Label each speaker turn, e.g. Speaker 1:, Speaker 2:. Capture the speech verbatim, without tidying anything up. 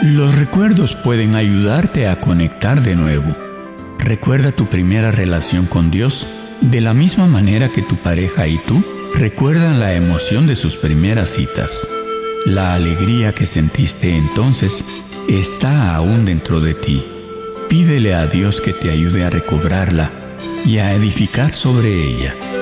Speaker 1: Los recuerdos pueden ayudarte a conectar de nuevo. Recuerda tu primera relación con Dios de la misma manera que tu pareja y tú recuerdan la emoción de sus primeras citas. La alegría que sentiste entonces está aún dentro de ti. Pídele a Dios que te ayude a recobrarla y a edificar sobre ella.